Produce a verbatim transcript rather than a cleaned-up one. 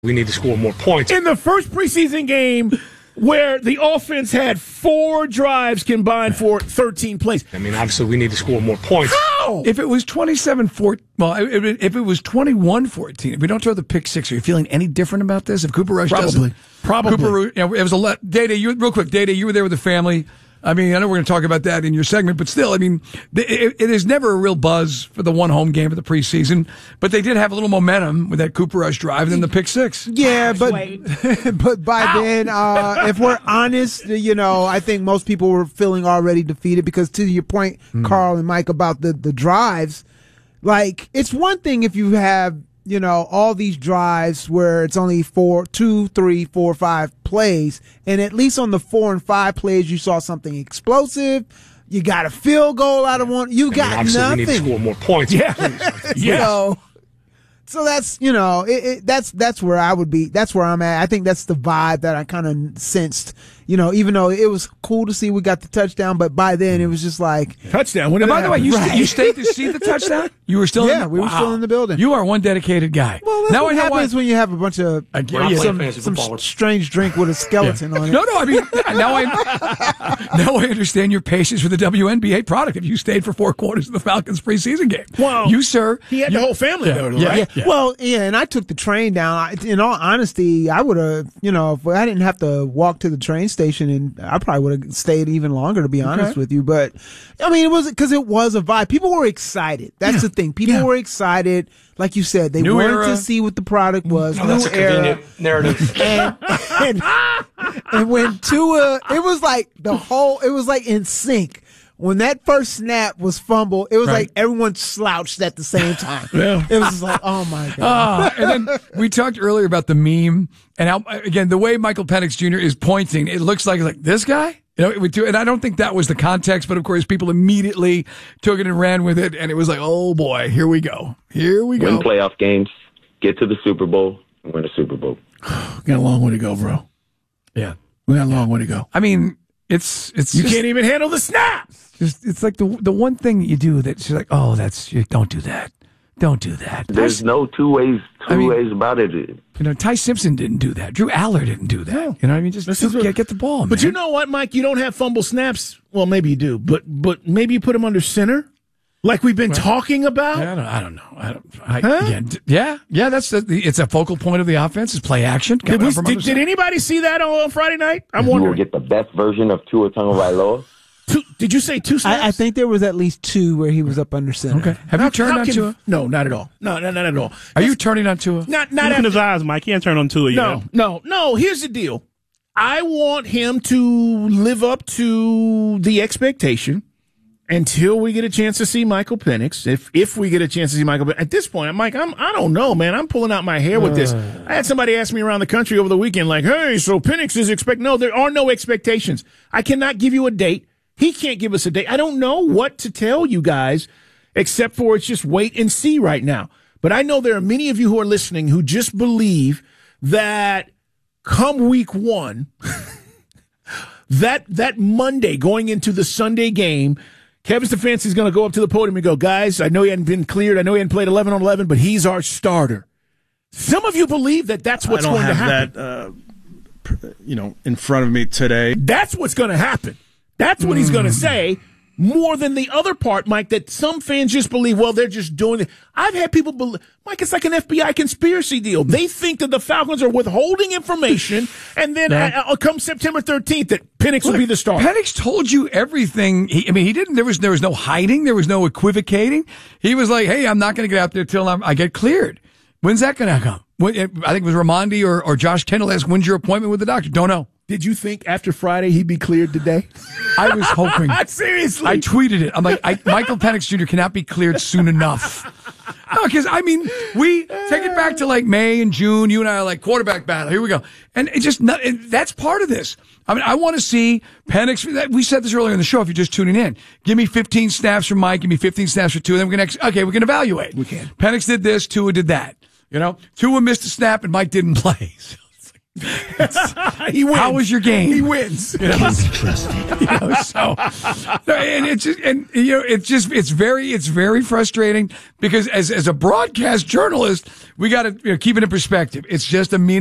We need to score more points. In the first preseason game where the offense had four drives combined for thirteen plays. I mean, obviously, we need to score more points. How? If it was twenty-seven fourteen, well, if it was twenty-one fourteen, if we don't throw the pick six, are you feeling any different about this? If Cooper Rush Probably. doesn't? Probably. Cooper, you know, it was a let. Day-Day, you, real quick, Day-Day, you were there with the family. I mean, I know we're going to talk about that in your segment, but still, I mean, it, it is never a real buzz for the one home game of the preseason, but they did have a little momentum with that Cooper Rush drive and then the pick six. Yeah, but but by Ow. then, uh, if we're honest, you know, I think most people were feeling already defeated because to your point, mm. Carl and Mike, about the, the drives, like, it's one thing if you have, you know, all these drives where it's only four, two, three, four, five plays, and at least on the four and five plays, you saw something explosive. You got a field goal out of one. You got I mean, nothing. We need to score more points. Yeah, yeah. So, so that's you know, it, it, that's that's where I would be. That's where I'm at. I think that's the vibe that I kind of sensed. You know, even though it was cool to see we got the touchdown, but by then it was just like touchdown. When and by the way, you, right. st- you stayed to see the touchdown. You were still yeah, in the, we were wow. still in the building. You are one dedicated guy. Well, that's now what I know happens why. when you have a bunch of I get, Well, yeah. some, some, some strange drink with a skeleton yeah. on it. No, no. I mean, now I now I understand your patience for the W N B A product. If you stayed for four quarters of the Falcons preseason game, well, you sir, he had you, the whole family yeah, there, yeah, right? Yeah. Yeah. Well, yeah, and I took the train down. I, in all honesty, I would have, you know, if I didn't have to walk to the train station, and I probably would have stayed even longer, to be honest okay. with you. But I mean, it was because it was a vibe. People were excited. That's yeah. the thing. People yeah. were excited. Like you said, they New wanted era. to see what the product was. Oh, new that's a era. convenient narrative. And, and, and when Tua, it was like the whole, it was like in sync. When that first snap was fumbled, it was right. like everyone slouched at the same time. Yeah. It was just like, oh my God. Ah, and then we talked earlier about the meme and how, again, the way Michael Penix Junior is pointing, it looks like, like this guy? You know, it would do, and I don't think that was the context, but of course people immediately took it and ran with it, and it was like, oh boy, here we go. Here we Win go. playoff games, get to the Super Bowl, and win a Super Bowl. Got a long way to go, bro. Yeah. We got a long way to go. I mean, it's, it's, You just, can't even handle the snaps. just, it's like the, the one thing that you do that's like, oh, that's, you don't do that. Don't do that. There's Ty, no two ways two I mean, ways about it. You know, Ty Simpson didn't do that. Drew Aller didn't do that. You know what I mean? Just, This just is what- get, get the ball, man. But you know what, Mike? You don't have fumble snaps. Well, maybe you do, but but maybe you put him under center, like we've been Well, talking about. I don't, I don't know. I don't, I, Huh? yeah, d- yeah, yeah. That's the, it's a focal point of the offense. Is play action. Did, coming we, up from did, other did side. anybody see that on Friday night? I'm You will wondering. get the best version of Tua Tagovailoa. Two, did you say two snaps? I, I think there was at least two where he was up under center. Okay. Have How- you turned how on can- Tua? No, not at all. No, no, not at all. Are you turning on Tua? Not not Look in after, his eyes, Mike. He ain't turned on Tua yet. No, no, no. Here's the deal. I want him to live up to the expectation until we get a chance to see Michael Penix. If if we get a chance to see Michael Penix. At this point, I'm like, I'm, I don't know, man. I'm pulling out my hair with this. I had somebody ask me around the country over the weekend, like, hey, so Penix is expect. No, there are no expectations. I cannot give you a date. He can't give us a date. I don't know what to tell you guys, except for it's just wait and see right now. But I know there are many of you who are listening who just believe that come week one, that that Monday going into the Sunday game, Kevin Stefanski is going to go up to the podium and go, guys, I know he hadn't been cleared. I know he hadn't played eleven on eleven, but he's our starter. Some of you believe that that's what's I don't going to have happen. that, uh, pr- you know, in front of me today. That's what's going to happen. That's what he's going to say more than the other part, Mike, that some fans just believe, well, they're just doing it. I've had people believe, Mike, it's like an F B I conspiracy deal. They think that the Falcons are withholding information, and then Yeah. uh, come September thirteenth that Penix will be the starter. Penix told you everything. He, I mean, he didn't. There was there was no hiding. There was no equivocating. He was like, "Hey, I'm not going to get out there till I'm, I get cleared." When's that going to come? When, I think it was Ramondi or, or Josh Kendall asked, "When's your appointment with the doctor?" Don't know. Did you think after Friday he'd be cleared today? I was hoping. Seriously. I tweeted it. I'm like, I, Michael Penix Junior cannot be cleared soon enough. No, because, I mean, we take it back to like May and June. You and I are like quarterback battle. Here we go. And it just, not, it, that's part of this. I mean, I want to see Penix. We said this earlier in the show if you're just tuning in. Give me fifteen snaps from Mike. Give me fifteen snaps for Tua. Then we're going to, okay, we can evaluate. We can. Penix did this. Tua did that. You know, Tua missed a snap and Mike didn't play. So it's like, he wins. How was your game? He wins. You know, you know, so, and it's just, and you know, it's just, it's very, it's very frustrating because as as a broadcast journalist, we got to you know, keep it in perspective. It's just a mean.